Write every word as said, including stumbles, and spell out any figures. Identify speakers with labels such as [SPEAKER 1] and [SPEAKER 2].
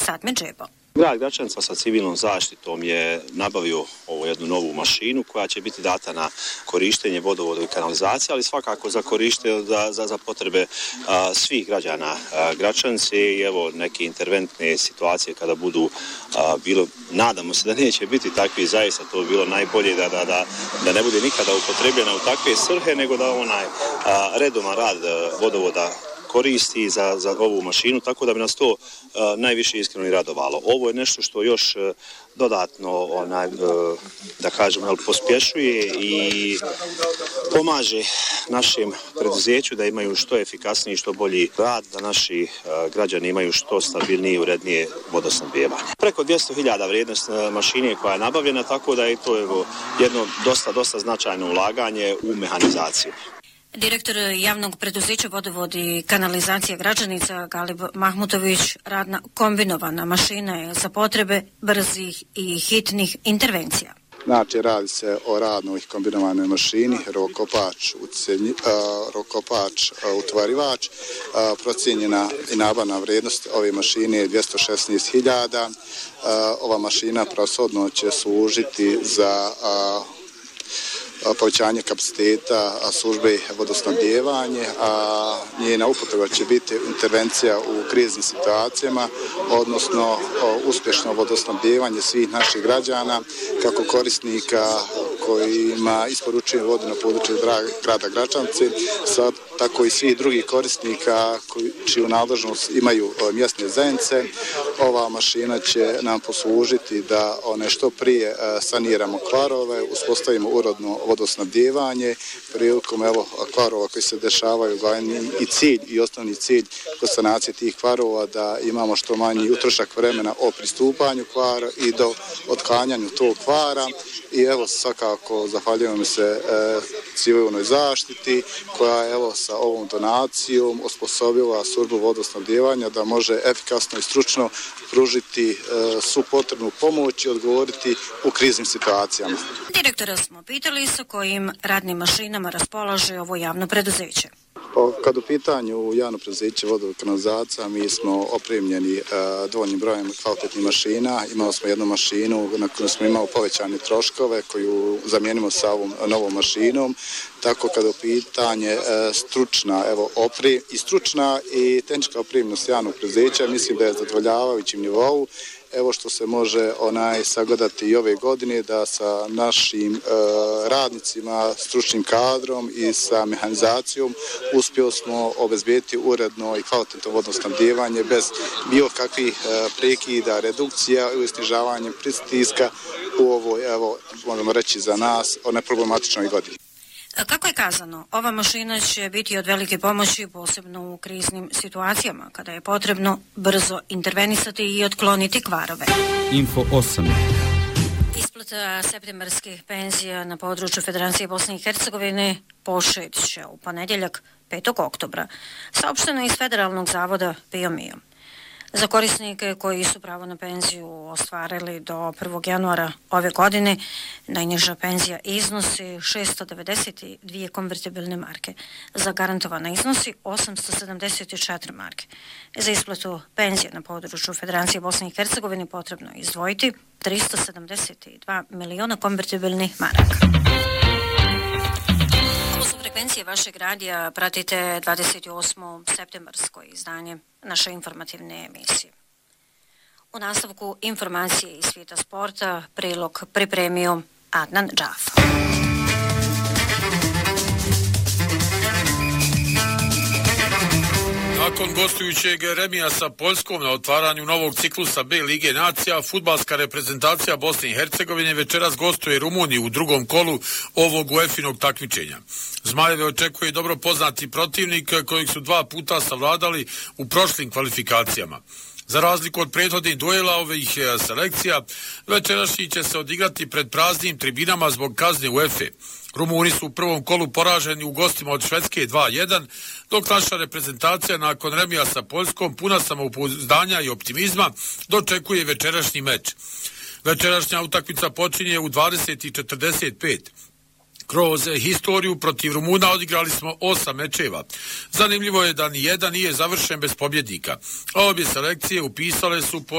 [SPEAKER 1] Fatme Džebo.
[SPEAKER 2] Grad Gračanica sa civilnom zaštitom je nabavio ovu jednu novu mašinu koja će biti data na korištenje vodovoda i kanalizacije, ali svakako za korištenje za, za, za potrebe a, svih građana a, Gračanice i evo neke interventne situacije kada budu a, bilo, nadamo se da neće biti takvi, zaista to bi bilo najbolje da, da, da, da ne bude nikada upotrebljena u takve svrhe, nego da onaj a, redovan rad a, vodovoda koristi za, za ovu mašinu, tako da bi nas to uh, najviše iskreno i radovalo. Ovo je nešto što još uh, dodatno onaj, uh, da kažemo, jel, pospješuje i pomaže našem preduzeću da imaju što efikasniji, što bolji rad, da naši uh, građani imaju što stabilnije i urednije vodosnabdijevanje. Preko dvjesto hiljada vrijednost uh, mašine koja je nabavljena, tako da je to evo, jedno dosta, dosta značajno ulaganje u mehanizaciju.
[SPEAKER 1] Direktor javnog preduzeća vodovod i kanalizacija Gračanica Galib Mahmutović, radna kombinovana mašina je za potrebe brzih i hitnih intervencija.
[SPEAKER 3] Znači, radi se o radnoj kombinovanoj mašini, rokopač, ucenji, uh, rokopač, uh, utvarivač. Uh, procijenjena i nabavna vrijednost ove mašine je dvjesto šesnaest hiljada. Uh, ova mašina proshodno će služiti za uh, povećanje kapaciteta službe vodosnabdijevanje, a njena upotreba će biti intervencija u kriznim situacijama, odnosno uspješno vodosnabdijevanje svih naših građana, kako korisnika kojima isporučuje vodu na području grada Gračanice, sad tako i svih drugih korisnika koji, čiju nadležnost imaju mjesne zajednice. Ova mašina će nam poslužiti da one što prije saniramo kvarove, uspostavimo uredno vodosnabdijevanje, prilikom evo kvarova koji se dešavaju, glavni i cilj i osnovni cilj kod sanacije tih kvarova da imamo što manji utrošak vremena o pristupanju kvara i do otklanjanju tog kvara. I evo svakako zahvaljujem se e, civilnoj zaštiti koja je evo sa ovom donacijom osposobila službu vodosnabdijevanja da može efikasno i stručno pružiti e, svu potrebnu pomoć i odgovoriti u kriznim situacijama.
[SPEAKER 1] Direktora smo pitali sa kojim radnim mašinama raspolaže ovo javno preduzeće.
[SPEAKER 3] Kad u pitanju javno preduzeće vodovod i kanalizacija, mi smo opremljeni e, dovoljnim brojem kvalitetnih mašina. Imali smo jednu mašinu na kojoj smo imali povećane troškove koju zamijenimo sa ovom novom mašinom. Tako kada u pitanje e, stručna evo, opri, i stručna i tehnička opremljenost javnog preduzeća, mislim da je zadovoljavajućim nivou. Evo što se može onaj sagledati i ove godine da sa našim e, radnicima, stručnim kadrom i sa mehanizacijom uspjeli smo obezbijeti uredno i kvalitetno vodosnabdijevanje bez bilo kakvih e, prekida, redukcija ili snižavanja pritiska u ovoj, evo, možemo reći za nas, o neproblematičnoj godini.
[SPEAKER 1] Kako je kazano, ova mašina će biti od velike pomoći, posebno u kriznim situacijama, kada je potrebno brzo intervenisati i otkloniti kvarove.
[SPEAKER 4] Info osam.
[SPEAKER 1] Isplata septembarskih penzija na području Federacije Bosne i Hercegovine počet će u ponedjeljak petog oktobra, saopšteno iz Federalnog zavoda PIO-MIO. Za korisnike koji su pravo na penziju ostvarili do prvog januara ove godine, najniža penzija iznosi šesto devedeset dvije konvertibilne marke. Za garantovana iznosi osamsto sedamdeset četiri marke. Za isplatu penzije na području Federacije Bosne i Hercegovine potrebno je izdvojiti tristo sedamdeset dva miliona konvertibilnih maraka. Frekvencije vašeg radija pratite dvadeset osmo septembarsko izdanje naše informativne emisije. U nastavku informacije iz svijeta sporta prilog pripremio Adnan Džafa.
[SPEAKER 5] Nakon gostujućeg remija sa Poljskom na otvaranju novog ciklusa B Lige nacija, fudbalska reprezentacija Bosne i Hercegovine večeras gostuje Rumuniju u drugom kolu ovog UEFA-inog takmičenja. Zmajeve očekuje dobro poznati protivnik kojeg su dva puta savladali u prošlim kvalifikacijama. Za razliku od prethodnih duela ovih selekcija, večerašnji će se odigrati pred praznim tribinama zbog kazne UEFA. Rumuni su u prvom kolu poraženi u gostima od Švedske dva jedan, dok naša reprezentacija nakon remija sa Poljskom puna samopouzdanja i optimizma dočekuje večerašnji meč. Večerašnja utakmica počinje u dvadeset i četrdeset pet. Kroz historiju protiv Rumuna odigrali smo osam mečeva. Zanimljivo je da ni jedan nije završen bez pobjednika, a obje selekcije upisale su po